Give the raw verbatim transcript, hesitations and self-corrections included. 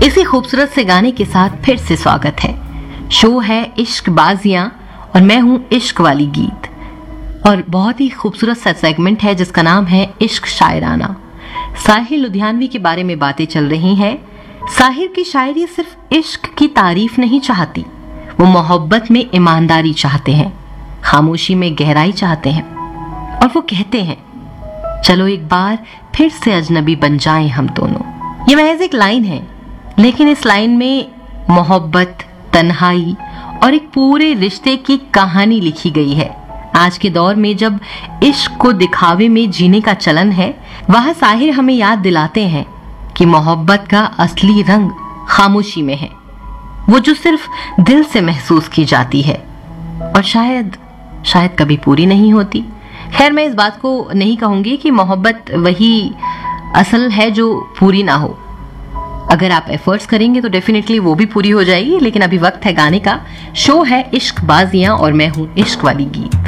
इसी खूबसूरत से गाने के साथ फिर से स्वागत है। शो है इश्क बाजियां और मैं हूं इश्क वाली गीत, और बहुत ही खूबसूरत सा सेगमेंट है जिसका नाम है इश्क शायराना। साहिर लुधियानवी के बारे में बातें चल रही हैं। साहिर की शायरी सिर्फ इश्क की तारीफ नहीं चाहती, वो मोहब्बत में ईमानदारी चाहते हैं, खामोशी में गहराई चाहते हैं, और वो कहते हैं चलो एक बार फिर से अजनबी बन जाएं हम दोनों। ये महज एक लाइन है, लेकिन इस लाइन में मोहब्बत, तन्हाई और एक पूरे रिश्ते की कहानी लिखी गई है। आज के दौर में जब इश्क को दिखावे में जीने का चलन है, वह साहिर हमें याद दिलाते हैं कि मोहब्बत का असली रंग खामोशी में है, वो जो सिर्फ दिल से महसूस की जाती है और शायद शायद कभी पूरी नहीं होती। खैर, मैं इस बात को नहीं कहूंगी कि मोहब्बत वही असल है जो पूरी ना हो। अगर आप एफर्ट्स करेंगे तो डेफिनेटली वो भी पूरी हो जाएगी। लेकिन अभी वक्त है गाने का। शो है इश्क बाजियां और मैं हूं इश्क वाली गीत।